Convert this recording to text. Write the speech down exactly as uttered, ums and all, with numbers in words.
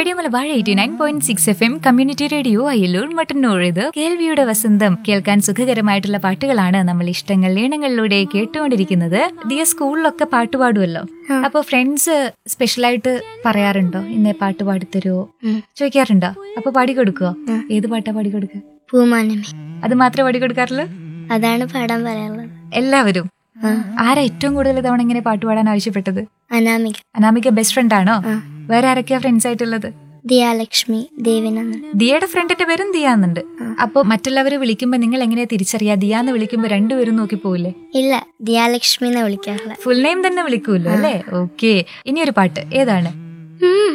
Radio Malabar eighty nine point six F M community radio Ayyallur Mattannur. ഇത് കേൾവിയുടെ വസന്തം. കേൾക്കാൻ സുഖകരമായിട്ടുള്ള പാട്ടുകളാണ് നമ്മൾ ഇഷ്ടങ്ങൾ ഈണങ്ങളിലൂടെ കേട്ടുകൊണ്ടിരിക്കുന്നത്. ദിയ സ്കൂളിലൊക്കെ പാട്ട് പാടുമല്ലോ. അപ്പൊ ഫ്രണ്ട്സ് സ്പെഷ്യലായിട്ട് പറയാറുണ്ടോ ഇന്നേ പാട്ട് പാടിത്തരുവോ ചോദിക്കാറുണ്ടോ? അപ്പൊ പാടി കൊടുക്കുവോ? ഏത് പാട്ടാ പാടി കൊടുക്കുക? പൂമാനമേ. അത് മാത്രമേ പാടി കൊടുക്കാറുള്ളൂ? അതാണ് പാടാൻ പറയാനുള്ളത്. എല്ലാവരും? ആരാ ഏറ്റവും കൂടുതൽ തവണ ഇങ്ങനെ പാട്ട് പാടാൻ ആവശ്യപ്പെട്ടത്? അനാമിക. അനാമിക ബെസ്റ്റ് ഫ്രണ്ട് ആണോ? വേറെ ആരൊക്കെയാ ഫ്രണ്ട്സ് ആയിട്ടുള്ളത്? ദിയാലക്ഷ്മി, ദേവിനന്ദൻ. ദിയയുടെ ഫ്രണ്ടിന്റെ പേരും ദിയ എന്നുണ്ട്. അപ്പൊ മറ്റുള്ളവരെ വിളിക്കുമ്പോ നിങ്ങൾ എങ്ങനെയാ തിരിച്ചറിയാ? ദിയ എന്ന് വിളിക്കുമ്പോ രണ്ടുപേരും നോക്കി പോവില്ലേ? ഇല്ല, ദിയാലക്ഷ്മി എന്ന് വിളിക്കാറില്ല. ഫുൾ നെയിം തന്നെ വിളിക്കൂല്ലോ അല്ലേ? ഓക്കെ. ഇനി ഒരു പാട്ട് ഏതാണ്?